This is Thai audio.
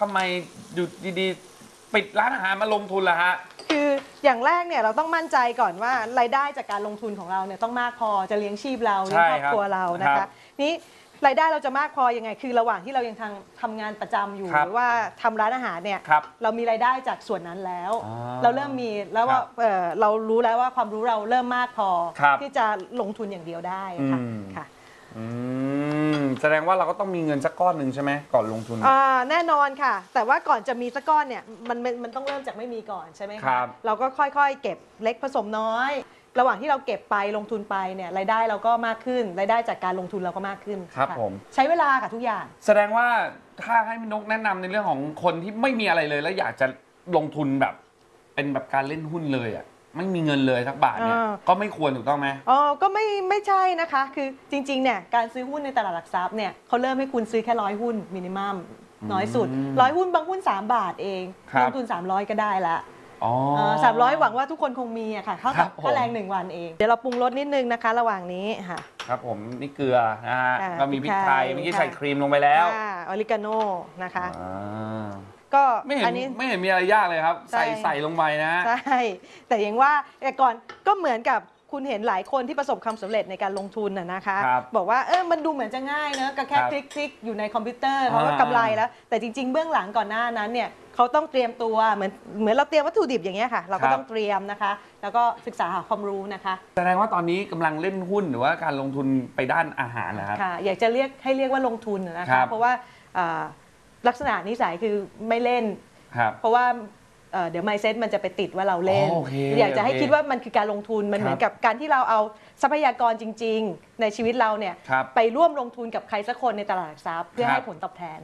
ทำไมอยู่ดีๆปิดร้านอาหารมาลงทุนล่ะฮะคืออย่างแรกเนี่ยเราต้องมั่นใจก่อนว่ารายได้จากการลงทุนของเราเนี่ยต้องมากพอจะเลี้ยงชีพเราเลี้ยงครอบครัวเรานะคะนี้รายได้เราจะมากพอยังไงคือระหว่างที่เรายังทำงานประจำอยู่หรือว่าทำร้านอาหารเนี่ยเรามีรายได้จากส่วนนั้นแล้วเราเริ่มมีแล้วว่าเรารู้แล้วว่าความรู้เราเริ่มมากพอที่จะลงทุนอย่างเดียวได้ค่ะแสดงว่าเราก็ต้องมีเงินสักก้อนหนึ่งใช่ไหมก่อนลงทุนแน่นอนค่ะแต่ว่าก่อนจะมีสักก้อนเนี่ยมันต้องเริ่มจากไม่มีก่อนใช่ไหมคะเราก็ค่อยๆเก็บเล็กผสมน้อยระหว่างที่เราเก็บไปลงทุนไปเนี่ยรายได้เราก็มากขึ้นรายได้จากการลงทุนเราก็มากขึ้นครับผมใช้เวลาค่ะทุกอย่างแสดงว่าถ้าให้พี่นกแนะนำในเรื่องของคนที่ไม่มีอะไรเลยแล้วอยากจะลงทุนแบบเป็นแบบการเล่นหุ้นเลยอ่ะไม่มีเงินเลยสักบาทเนี่ยก็ไม่ควรถูกต้องไหมก็ไม่ใช่นะคะคือจริงๆเนี่ยการซื้อหุ้นในตลาดหลักทรัพย์เนี่ยเขาเริ่มให้คุณซื้อแค่100หุ้นมินิมัมน้อยสุด100หุ้นบางหุ้น3 บาทเองลงทุน300ก็ได้ละ300หวังว่าทุกคนคงมีอะค่ะเท่ากับค่าแรง1 วันเองเดี๋ยวเราปรุงรสนิดนึงนะคะระหว่างนี้ค่ะครับผมนี่เกลือนะฮะก็มีพริกไทยเมื่อกี้ใส่ครีมลงไปแล้วออริกาโน่นะคะก็ไม่เห็นมีอะไรยากเลยครับใส่ลงไปนะใช่แต่อย่างว่าแต่ก่อนก็เหมือนกับคุณเห็นหลายคนที่ประสบความสำเร็จในการลงทุนนะคะบอกว่ามันดูเหมือนจะง่ายนะก็แค่คลิกอยู่ในคอมพิวเตอร์เขาก็กำไรแล้วแต่จริงๆเบื้องหลังก่อนหน้านั้นเนี่ยเขาต้องเตรียมตัวเหมือนเราเตรียมวัตถุดิบอย่างเงี้ยค่ะเราก็ต้องเตรียมนะคะแล้วก็ศึกษาหาความรู้นะคะแสดงว่าตอนนี้กำลังเล่นหุ้นหรือว่าการลงทุนไปด้านอาหารนะครับค่ะอยากจะเรียกว่าลงทุนนะคะเพราะว่าลักษณะนิสัยคือไม่เล่นเพราะว่าเดี๋ยว mindset มันจะไปติดว่าเราเล่นอยากจะให้คิดว่ามันคือการลงทุนมันเหมือนกับการที่เราเอาทรัพยากรจริงๆในชีวิตเราเนี่ยไปร่วมลงทุนกับใครสักคนในตลาดหลักทรัพย์เพื่อให้ผลตอบแทน